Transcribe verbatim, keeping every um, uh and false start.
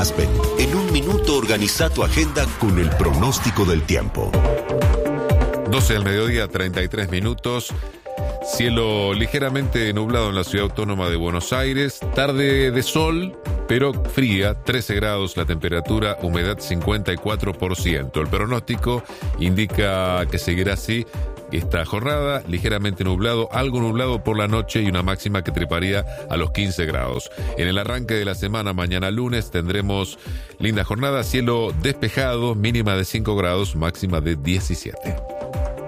Aspen. En un minuto organiza tu agenda con el pronóstico del tiempo. doce del mediodía, treinta y tres minutos. Cielo ligeramente nublado en la ciudad autónoma de Buenos Aires. Tarde de sol, pero fría, trece grados la temperatura, humedad cincuenta y cuatro por ciento. El pronóstico indica que seguirá así esta jornada, ligeramente nublado, algo nublado por la noche y una máxima que treparía a los quince grados. En el arranque de la semana, mañana lunes, tendremos linda jornada, cielo despejado, mínima de cinco grados, máxima de diecisiete.